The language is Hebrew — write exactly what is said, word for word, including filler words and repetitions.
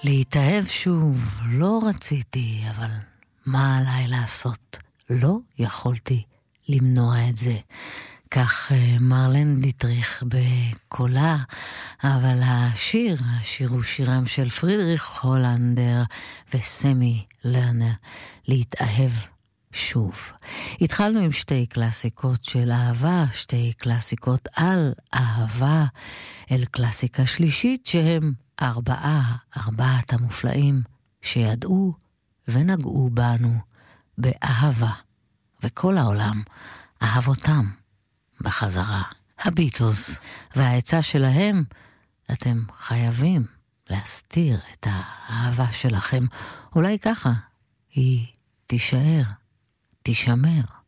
להתאהב שוב, לא רציתי, אבל מה עליי לעשות? לא יכולתי למנוע את זה. כך מרלן דיטריך בקולה, אבל השיר, השיר הוא שירם של פרידריך הולנדר וסמי לרנר, להתאהב שוב. התחלנו עם שתי קלאסיקות של אהבה, שתי קלאסיקות על אהבה, אל קלאסיקה שלישית שהם ארבעה, ארבעת המופלאים שידעו ונגעו בנו באהבה, וכל העולם אהב אותם בחזרה. הביטלס, והעצה שלהם, אתם חייבים להסתיר את האהבה שלכם, אולי ככה היא תישאר, תישמר.